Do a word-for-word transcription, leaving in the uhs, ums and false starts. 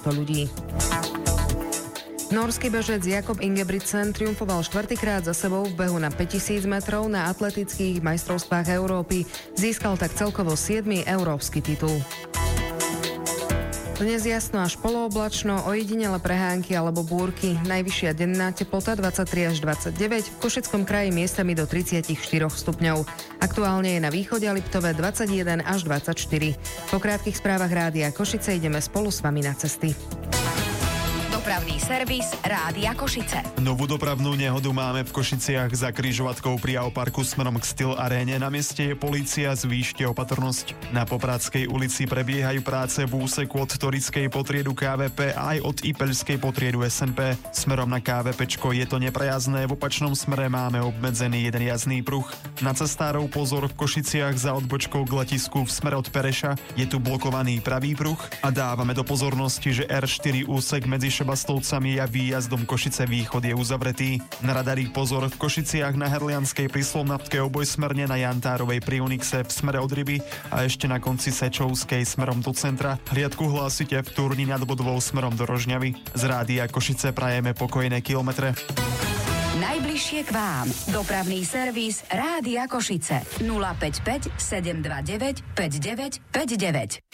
dvesto ľudí. Norský bežec Jakob Ingebrigtsen triumfoval štvrtýkrát za sebou v behu na päťtisíc metrov na atletických majstrovstvách Európy. Získal tak celkovo siedmy európsky titul. Dnes jasno až polooblačno, ojedinele prehánky alebo búrky. Najvyššia denná teplota dvadsaťtri až dvadsaťdeväť, v Košickom kraji miestami do tridsaťštyri stupňov. Aktuálne je na východe a Liptove dvadsaťjeden až dvadsaťštyri. Po krátkych správach Rádia Košice ideme spolu s vami na cesty. Dopravný servis Rádia Košice. Novú dopravnú nehodu máme v Košiciach za križovatkou pri Aoparku smerom k Styl Aréne. Na mieste je polícia, zvýšte opatrnosť. Na Popradskej ulici prebiehajú práce v úseku od Torickej po triedu ká vé pé a aj od Ipeľskej po triedu es en pé. Smerom na ká vé péčko je to neprejazdné, v opačnom smere máme obmedzený jeden jazdný pruh. Na cestárov pozor, v Košiciach za odbočkou k letisku v smere od Pereša je tu blokovaný pravý pruh a dávame do pozornosti, že er štyri úsek medzi Šebastovcami a výjazdom Košice východ je uzavretý. Na radarí pozor, v Košiciach na Herlianskej pri Slovnavke obojsmerne, na Jantárovej pri Unixe v smere od Ryby a ešte na konci Sečovskej smerom do centra. Hliadku hlásite v Turni nad Bodvou smerom do Rožňavy. Z Rádia Košice prajeme pokojné kilometre. Najbližšie k vám. Dopravný servis Rádia Košice. nula päť päť sedem dva deväť päť deväť päť deväť.